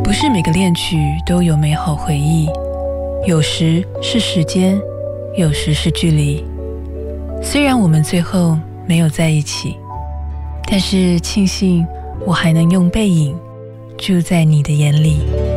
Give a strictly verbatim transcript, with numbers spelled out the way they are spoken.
不是每个恋曲都有美好回忆，有时是时间，有时是距离。虽然我们最后没有在一起，但是庆幸我还能用背影住在你的眼里。